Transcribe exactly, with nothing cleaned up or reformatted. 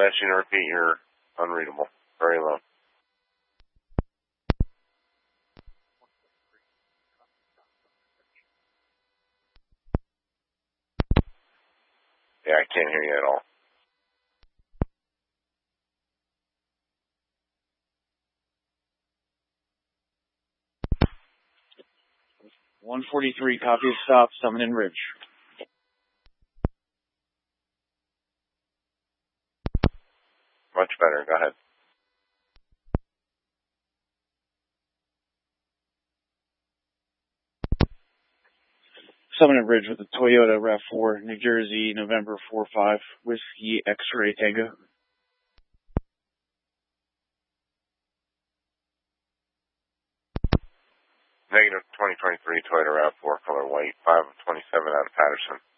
Last you to repeat, you're unreadable. Very low. Yeah, I can't hear you at all. one forty-three, copy of stop, Summit and Ridge. Much better. Go ahead. Summit and Ridge with the Toyota RAV four, New Jersey, November four five, Whiskey X-Ray Tango. Negative twenty twenty-three Toyota RAV four, color white, five of twenty-seven out of Patterson.